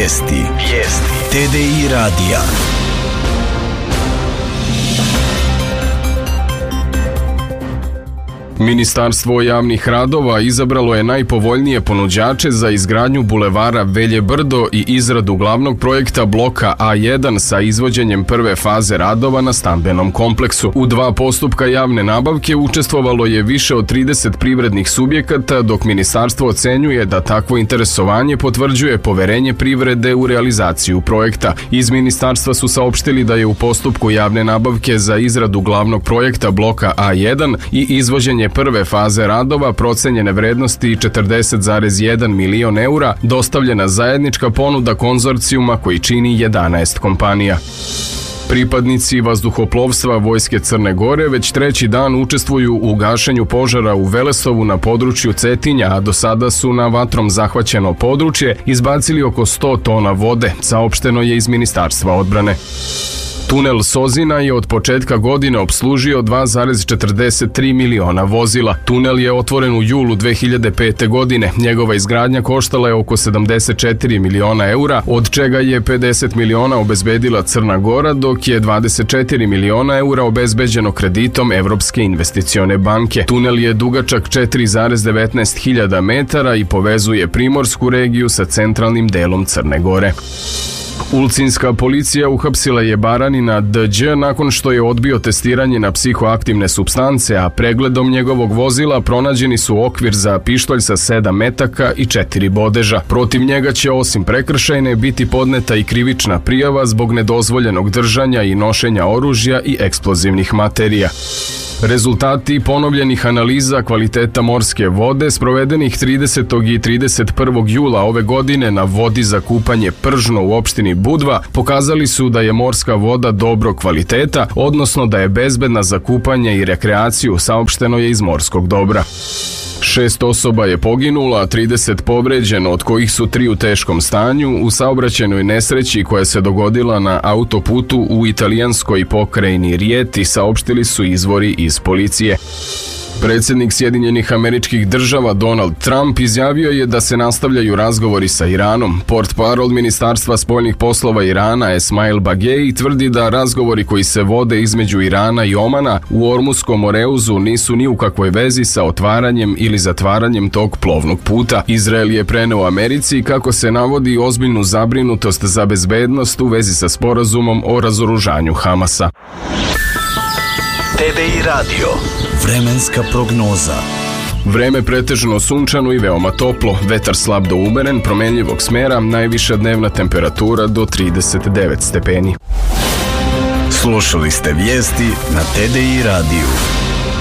Vijesti TDI radija. Ministarstvo javnih radova izabralo je najpovoljnije ponuđače za izgradnju bulevara Velje Brdo i izradu glavnog projekta bloka A1 sa izvođenjem prve faze radova na stambenom kompleksu. U 2 postupka javne nabavke učestvovalo je više od 30 privrednih subjekata, dok ministarstvo ocenjuje da takvo interesovanje potvrđuje poverenje privrede u realizaciju projekta. Iz ministarstva su saopštili da je u postupku javne nabavke za izradu glavnog projekta bloka A1 i izvođenje prve faze radova procenjene vrednosti 40,1 milion eura dostavljena zajednička ponuda konzorcijuma koji čini 11 kompanija. Pripadnici vazduhoplovstva Vojske Crne Gore već 3. dan učestvuju u gašenju požara u Velesovu na području Cetinja, a do sada su na vatrom zahvaćeno područje izbacili oko 100 tona vode, saopšteno je iz Ministarstva odbrane. Tunel Sozina je od početka godine opslužio 2,43 miliona vozila. Tunel je otvoren u julu 2005. godine. Njegova izgradnja koštala je oko 74 miliona eura, od čega je 50 miliona obezbedila Crna Gora, dok je 24 miliona eura obezbeđeno kreditom Evropske investicione banke. Tunel je dugačak 4,19 hiljada metara i povezuje primorsku regiju sa centralnim delom Crne Gore. Ulcinska policija uhapsila je Baranina D.Đ. nakon što je odbio testiranje na psihoaktivne supstance, a pregledom njegovog vozila pronađeni su okvir za pištolj sa 7 metaka i 4 bodeža. Protiv njega će osim prekršajne biti podneta i krivična prijava zbog nedozvoljenog držanja i nošenja oružja i eksplozivnih materija. Rezultati ponovljenih analiza kvaliteta morske vode sprovedenih 30. i 31. jula ove godine na vodi za kupanje Pržno u opštini Budva pokazali su da je morska voda dobrog kvaliteta, odnosno da je bezbedna za kupanje i rekreaciju, saopšteno je iz morskog dobra. 6 osoba je poginulo, a 30 povređeno, od kojih su 3 u teškom stanju u saobraćajnoj nesreći koja se dogodila na autoputu u italijanskoj pokrajini Rieti, saopštili su izvori iz policije. Predsjednik Sjedinjenih Američkih Država Donald Trump izjavio je da se nastavljaju razgovori sa Iranom. Portparol Ministarstva spoljnih poslova Irana Esmail Bagei tvrdi da razgovori koji se vode između Irana i Omana u Ormuskom Moreuzu nisu ni u kakvoj vezi sa otvaranjem ili zatvaranjem tog plovnog puta. Izrael je preneo Americi kako se navodi ozbiljnu zabrinutost za bezbednost u vezi sa sporazumom o razoružanju Hamasa. TDI radio. Vremenska prognoza. Vreme pretežno sunčano i veoma toplo, vetar slab do umeren, promenljivog smera, najviša dnevna temperatura do 39 stepeni. Slušali ste vijesti na TDI radiju.